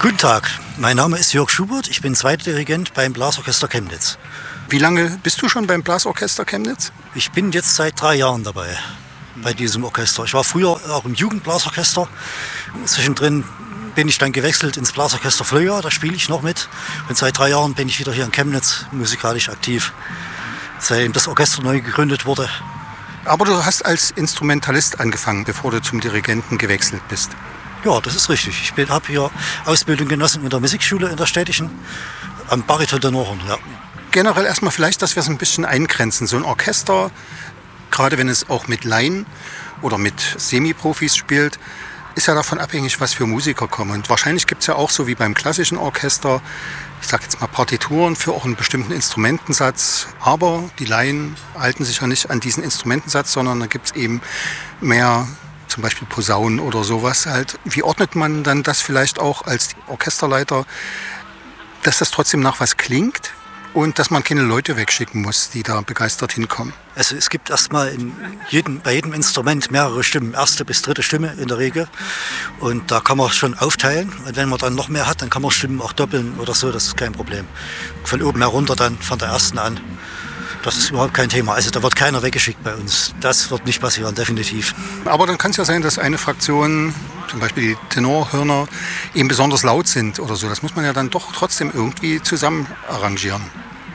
Guten Tag, mein Name ist Jörg Schubert, ich bin zweiter Dirigent beim Blasorchester Chemnitz. Wie lange bist du schon beim Blasorchester Chemnitz? Ich bin jetzt seit 3 Jahren dabei, bei diesem Orchester. Ich war früher auch im Jugendblasorchester. Zwischendrin bin ich dann gewechselt ins Blasorchester Flöha, da spiele ich noch mit. Und seit 3 Jahren bin ich wieder hier in Chemnitz musikalisch aktiv, seitdem das Orchester neu gegründet wurde. Aber du hast als Instrumentalist angefangen, bevor du zum Dirigenten gewechselt bist. Ja, das ist richtig. Ich habe hier Ausbildung genossen in der Musikschule in der Städtischen, am Bariton der Norden, ja. Generell erstmal vielleicht, dass wir es ein bisschen eingrenzen. So ein Orchester, gerade wenn es auch mit Laien oder mit Semi-Profis spielt, ist ja davon abhängig, was für Musiker kommen. Und wahrscheinlich gibt es ja auch so wie beim klassischen Orchester, ich sage jetzt mal Partituren für auch einen bestimmten Instrumentensatz. Aber die Laien halten sich ja nicht an diesen Instrumentensatz, sondern da gibt es eben mehr, zum Beispiel Posaunen oder sowas halt. Wie ordnet man dann das vielleicht auch als Orchesterleiter, dass das trotzdem nach was klingt und dass man keine Leute wegschicken muss, die da begeistert hinkommen? Also es gibt erstmal bei jedem Instrument mehrere Stimmen, erste bis dritte Stimme in der Regel. Und da kann man schon aufteilen. Und wenn man dann noch mehr hat, dann kann man Stimmen auch doppeln oder so, das ist kein Problem. Von oben herunter dann, von der ersten an. Das ist überhaupt kein Thema. Also da wird keiner weggeschickt bei uns. Das wird nicht passieren, definitiv. Aber dann kann es ja sein, dass eine Fraktion, zum Beispiel die Tenorhörner, eben besonders laut sind oder so. Das muss man ja dann doch trotzdem irgendwie zusammen arrangieren.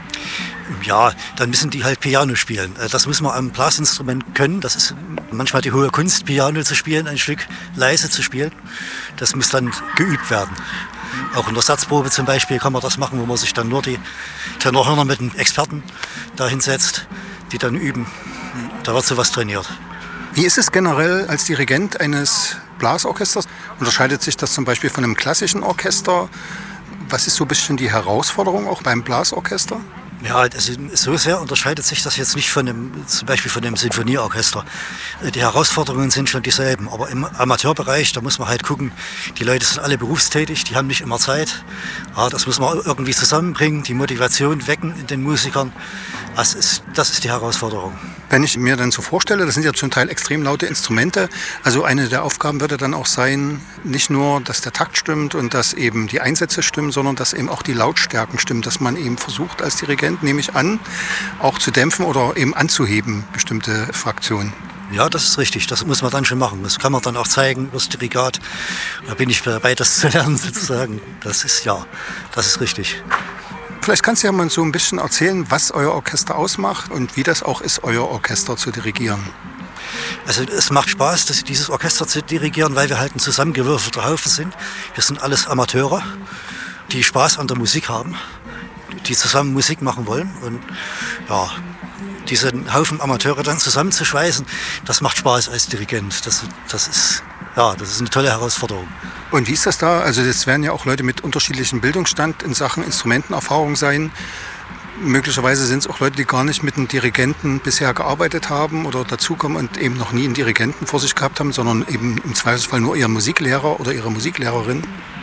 Ja, dann müssen die halt Piano spielen. Das muss man am Blasinstrument können. Das ist manchmal die hohe Kunst, Piano zu spielen, ein Stück leise zu spielen. Das muss dann geübt werden. Auch in der Satzprobe zum Beispiel kann man das machen, wo man sich dann nur die Tenorhörner mit den Experten da hinsetzt, die dann üben. Da wird sowas trainiert. Wie ist es generell als Dirigent eines Blasorchesters? Unterscheidet sich das zum Beispiel von einem klassischen Orchester? Was ist so ein bisschen die Herausforderung auch beim Blasorchester? Ja, also so sehr unterscheidet sich das jetzt nicht zum Beispiel von dem Sinfonieorchester. Die Herausforderungen sind schon dieselben, aber im Amateurbereich, da muss man halt gucken, die Leute sind alle berufstätig, die haben nicht immer Zeit. Ja, das muss man irgendwie zusammenbringen, die Motivation wecken in den Musikern. Das ist die Herausforderung. Wenn ich mir dann so vorstelle, das sind ja zum Teil extrem laute Instrumente, also eine der Aufgaben würde dann auch sein, nicht nur, dass der Takt stimmt und dass eben die Einsätze stimmen, sondern dass eben auch die Lautstärken stimmen, dass man eben versucht als Dirigent, nehme ich an, auch zu dämpfen oder eben anzuheben, bestimmte Fraktionen. Ja, das ist richtig. Das muss man dann schon machen. Das kann man dann auch zeigen über das Dirigat. Da bin ich dabei, das zu lernen sozusagen. Das ist richtig. Vielleicht kannst du ja mal so ein bisschen erzählen, was euer Orchester ausmacht und wie das auch ist, euer Orchester zu dirigieren. Also es macht Spaß, dieses Orchester zu dirigieren, weil wir halt ein zusammengewürfelter Haufen sind. Wir sind alles Amateure, die Spaß an der Musik haben, die zusammen Musik machen wollen. Und ja, diesen Haufen Amateure dann zusammenzuschweißen, das macht Spaß als Dirigent. Das ist eine tolle Herausforderung. Und wie ist das da? Also das werden ja auch Leute mit unterschiedlichem Bildungsstand in Sachen Instrumentenerfahrung sein. Möglicherweise sind es auch Leute, die gar nicht mit einem Dirigenten bisher gearbeitet haben oder dazukommen und eben noch nie einen Dirigenten vor sich gehabt haben, sondern eben im Zweifelsfall nur ihren Musiklehrer oder ihre Musiklehrerin.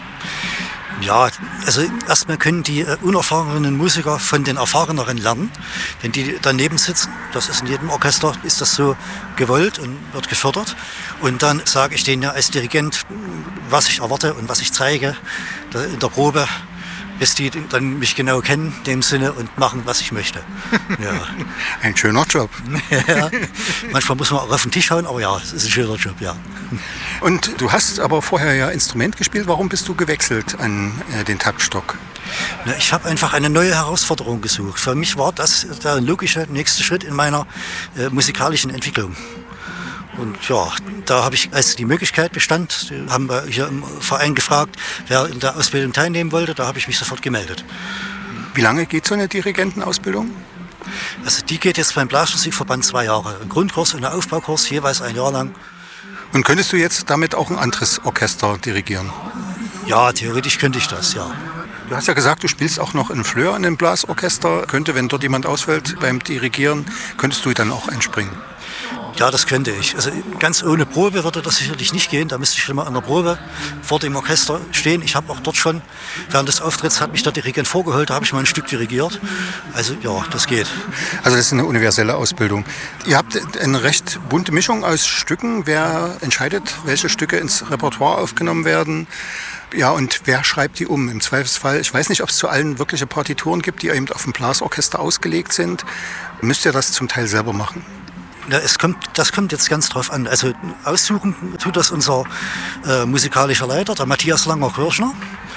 Ja, also erstmal können die unerfahrenen Musiker von den Erfahreneren lernen, wenn die daneben sitzen. Das ist in jedem Orchester, ist das so gewollt und wird gefördert. Und dann sage ich denen ja als Dirigent, was ich erwarte und was ich zeige in der Probe, bis die dann mich genau kennen, in dem Sinne, und machen, was ich möchte. Ja. Ein schöner Job. Ja. Manchmal muss man auch auf den Tisch hauen, aber ja, es ist ein schöner Job, ja. Und du hast aber vorher ja Instrument gespielt. Warum bist du gewechselt an den Taktstock? Na, ich habe einfach eine neue Herausforderung gesucht. Für mich war das der logische nächste Schritt in meiner musikalischen Entwicklung. Und ja, da habe ich, als die Möglichkeit bestand, haben wir hier im Verein gefragt, wer in der Ausbildung teilnehmen wollte. Da habe ich mich sofort gemeldet. Wie lange geht so eine Dirigentenausbildung? Also die geht jetzt beim Blasmusikverband 2 Jahre. Ein Grundkurs und ein Aufbaukurs, jeweils 1 Jahr lang. Und könntest du jetzt damit auch ein anderes Orchester dirigieren? Ja, theoretisch könnte ich das, ja. Du hast ja gesagt, du spielst auch noch in Flöha in einem Blasorchester. Wenn dort jemand ausfällt beim Dirigieren, könntest du dann auch einspringen? Ja, das könnte ich. Also ganz ohne Probe würde das sicherlich nicht gehen. Da müsste ich schon mal an der Probe vor dem Orchester stehen. Ich habe auch dort schon, während des Auftritts hat mich der Dirigent vorgeholt, da habe ich mal ein Stück dirigiert. Also ja, das geht. Also das ist eine universelle Ausbildung. Ihr habt eine recht bunte Mischung aus Stücken. Wer entscheidet, welche Stücke ins Repertoire aufgenommen werden? Ja, und wer schreibt die um? Im Zweifelsfall, ich weiß nicht, ob es zu allen wirkliche Partituren gibt, die eben auf ein Blasorchester ausgelegt sind. Müsst ihr das zum Teil selber machen? Ja, das kommt jetzt ganz drauf an. Also aussuchen tut das unser musikalischer Leiter, der Matthias Langer-Kirchner.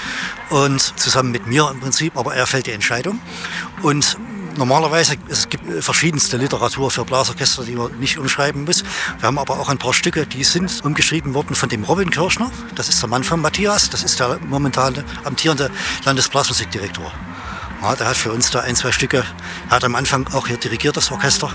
Und zusammen mit mir im Prinzip, aber er fällt die Entscheidung. Und normalerweise, es gibt verschiedenste Literatur für Blasorchester, die man nicht umschreiben muss. Wir haben aber auch ein paar Stücke, die sind umgeschrieben worden von dem Robin Kirchner. Das ist der Mann von Matthias, das ist der momentan amtierende Landesblasmusikdirektor. Ja, der hat für uns da 1, 2 Stücke, er hat am Anfang auch hier dirigiert, das Orchester.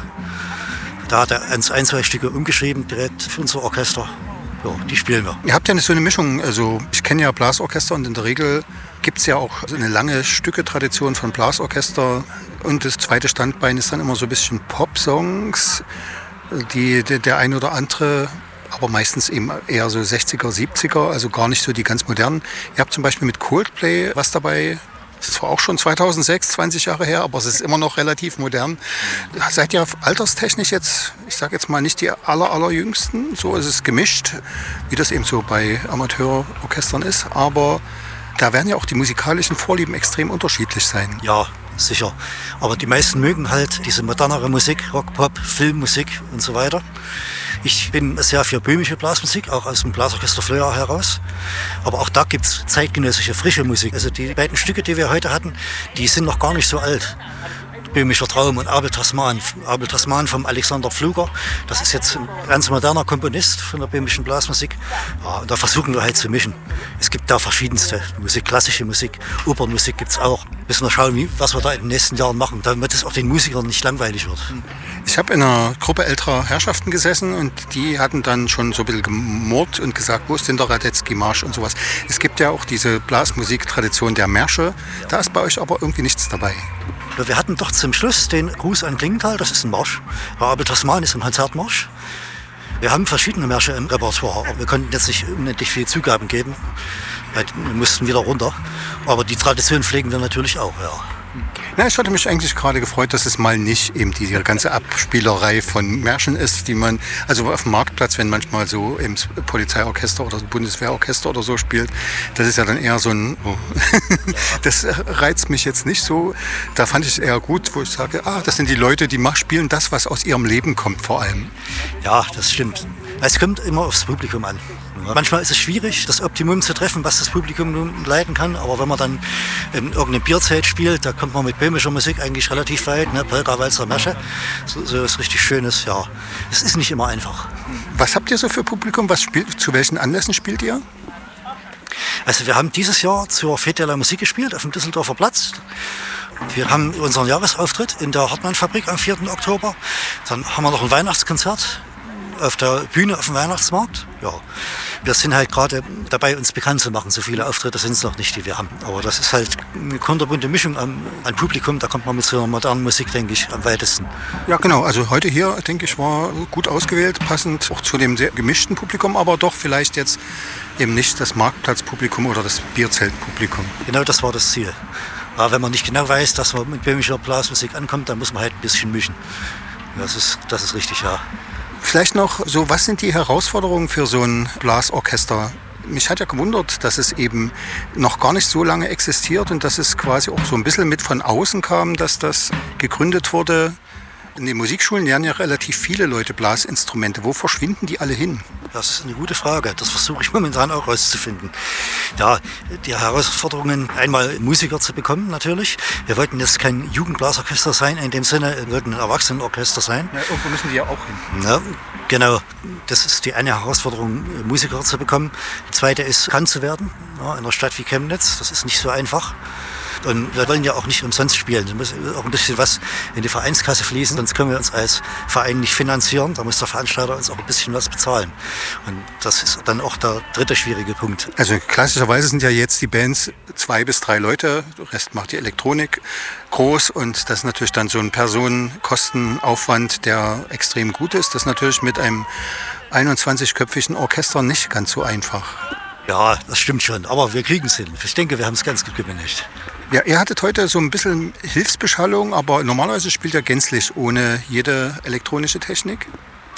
Da hat er 1, 2 Stücke umgeschrieben, direkt für unser Orchester. Ja, die spielen wir. Ihr habt ja so eine Mischung, also ich kenne ja Blasorchester und in der Regel gibt es ja auch eine lange Stücketradition von Blasorchester. Und das zweite Standbein ist dann immer so ein bisschen Pop-Songs, die der ein oder andere, aber meistens eben eher so 60er, 70er, also gar nicht so die ganz modernen. Ihr habt zum Beispiel mit Coldplay was dabei. Das ist zwar auch schon 2006, 20 Jahre her, aber es ist immer noch relativ modern. Seid ihr alterstechnisch jetzt, ich sage jetzt mal nicht die allerjüngsten, so ist es gemischt, wie das eben so bei Amateurorchestern ist, aber da werden ja auch die musikalischen Vorlieben extrem unterschiedlich sein. Ja, sicher. Aber die meisten mögen halt diese modernere Musik, Rock, Pop, Filmmusik und so weiter. Ich bin sehr für böhmische Blasmusik, auch aus dem Blasorchester Flöa heraus. Aber auch da gibt es zeitgenössische, frische Musik. Also die beiden Stücke, die wir heute hatten, die sind noch gar nicht so alt. Böhmischer Traum und Abel Tasman. Abel Tasman vom Alexander Pfluger. Das ist jetzt ein ganz moderner Komponist von der böhmischen Blasmusik. Ja, und da versuchen wir halt zu mischen. Es gibt da verschiedenste Musik, klassische Musik, Opernmusik gibt es auch. Müssen wir schauen, was wir da in den nächsten Jahren machen, damit es auch den Musikern nicht langweilig wird. Ich habe in einer Gruppe älterer Herrschaften gesessen und die hatten dann schon so ein bisschen gemurrt und gesagt, wo ist denn der Radetzky-Marsch und sowas. Es gibt ja auch diese Blasmusiktradition der Märsche, da ist bei euch aber irgendwie nichts dabei. Wir hatten doch zum Schluss den Gruß an Klingenthal, das ist ein Marsch. Abel Tasman ist ein Konzertmarsch. Wir haben verschiedene Märsche im Repertoire, aber wir konnten jetzt nicht unendlich viele Zugaben geben, weil wir mussten wieder runter. Aber die Tradition pflegen wir natürlich auch, ja. Na, ich hatte mich eigentlich gerade gefreut, dass es mal nicht eben diese ganze Abspielerei von Märschen ist, die man, also auf dem Marktplatz, wenn manchmal so im Polizeiorchester oder Bundeswehrorchester oder so spielt, das ist ja dann eher so ein, oh. Das reizt mich jetzt nicht so. Da fand ich es eher gut, wo ich sage, das sind die Leute, die spielen das, was aus ihrem Leben kommt vor allem. Ja, das stimmt. Es kommt immer aufs Publikum an. Manchmal ist es schwierig, das Optimum zu treffen, was das Publikum nun leiden kann. Aber wenn man dann in irgendeinem Bierzelt spielt, da kommt man mit böhmischer Musik eigentlich relativ weit. Ne? Polka, Walzer, Märsche, so ist richtig Schönes. Ja, es ist nicht immer einfach. Was habt ihr so für Publikum? Zu welchen Anlässen spielt ihr? Also wir haben dieses Jahr zur Fete de la Musik gespielt auf dem Düsseldorfer Platz. Wir haben unseren Jahresauftritt in der Hartmann-Fabrik am 4. Oktober. Dann haben wir noch ein Weihnachtskonzert auf der Bühne auf dem Weihnachtsmarkt. Ja, wir sind halt gerade dabei, uns bekannt zu machen. So viele Auftritte sind es noch nicht, die wir haben. Aber das ist halt eine kunterbunte Mischung an Publikum. Da kommt man mit so einer modernen Musik, denke ich, am weitesten. Ja, genau. Also heute hier, denke ich, war gut ausgewählt, passend auch zu dem sehr gemischten Publikum, aber doch vielleicht jetzt eben nicht das Marktplatzpublikum oder das Bierzeltpublikum. Genau, das war das Ziel. Aber wenn man nicht genau weiß, dass man mit böhmischer Blasmusik ankommt, dann muss man halt ein bisschen mischen. Das ist richtig, ja. Vielleicht noch so, was sind die Herausforderungen für so ein Blasorchester? Mich hat ja gewundert, dass es eben noch gar nicht so lange existiert und dass es quasi auch so ein bisschen mit von außen kam, dass das gegründet wurde. In den Musikschulen lernen ja relativ viele Leute Blasinstrumente. Wo verschwinden die alle hin? Das ist eine gute Frage. Das versuche ich momentan auch rauszufinden. Ja, die Herausforderungen, einmal Musiker zu bekommen natürlich. Wir wollten jetzt kein Jugendblasorchester sein, in dem Sinne, wir wollten ein Erwachsenenorchester sein. Ja, irgendwo müssen die ja auch hin. Ja, genau. Das ist die eine Herausforderung, Musiker zu bekommen. Die zweite ist, bekannt zu werden, ja, in einer Stadt wie Chemnitz. Das ist nicht so einfach. Und wir wollen ja auch nicht umsonst spielen. Da muss auch ein bisschen was in die Vereinskasse fließen, sonst können wir uns als Verein nicht finanzieren. Da muss der Veranstalter uns auch ein bisschen was bezahlen. Und das ist dann auch der dritte schwierige Punkt. Also klassischerweise sind ja jetzt die Bands 2 bis 3 Leute, der Rest macht die Elektronik groß und das ist natürlich dann so ein Personenkostenaufwand, der extrem gut ist. Das ist natürlich mit einem 21-köpfigen Orchester nicht ganz so einfach. Ja, das stimmt schon, aber wir kriegen es hin. Ich denke, wir haben es ganz gut gemanagt. Ja, ihr hattet heute so ein bisschen Hilfsbeschallung, aber normalerweise spielt ihr gänzlich ohne jede elektronische Technik?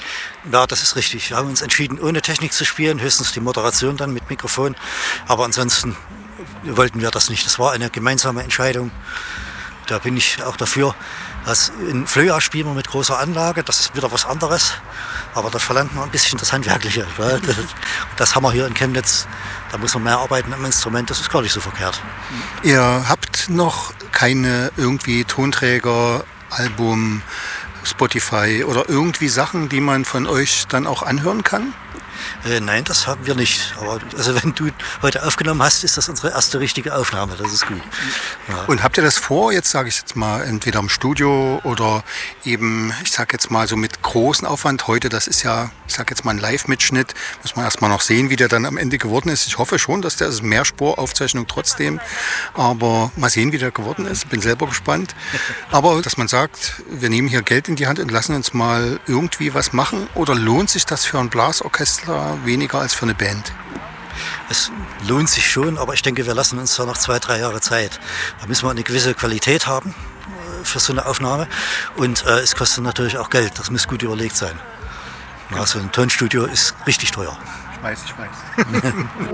Ja, das ist richtig. Wir haben uns entschieden, ohne Technik zu spielen, höchstens die Moderation dann mit Mikrofon. Aber ansonsten wollten wir das nicht. Das war eine gemeinsame Entscheidung. Da bin ich auch dafür. In Flöja spielen wir mit großer Anlage, das ist wieder was anderes. Aber da verlangt man ein bisschen das Handwerkliche. Das haben wir hier in Chemnitz. Da muss man mehr arbeiten am Instrument, das ist gar nicht so verkehrt. Ihr habt noch keine irgendwie Tonträger, Album, Spotify oder irgendwie Sachen, die man von euch dann auch anhören kann? Nein, das haben wir nicht. Aber also wenn du heute aufgenommen hast, ist das unsere erste richtige Aufnahme. Das ist gut. Ja. Und habt ihr das vor, jetzt sage ich jetzt mal, entweder im Studio oder eben, ich sage jetzt mal so mit großem Aufwand heute, das ist ja, ich sage jetzt mal ein Live-Mitschnitt, muss man erstmal noch sehen, wie der dann am Ende geworden ist. Ich hoffe schon, dass der ist Mehrspuraufzeichnung trotzdem, aber mal sehen, wie der geworden ist. Bin selber gespannt. Aber dass man sagt, wir nehmen hier Geld in die Hand und lassen uns mal irgendwie was machen, oder lohnt sich das für ein Blasorchester weniger als für eine Band? Es lohnt sich schon, aber ich denke, wir lassen uns da noch 2-3 Jahre Zeit. Da müssen wir eine gewisse Qualität haben für so eine Aufnahme und es kostet natürlich auch Geld. Das muss gut überlegt sein. Ja, so ein Tonstudio ist richtig teuer. Ich weiß.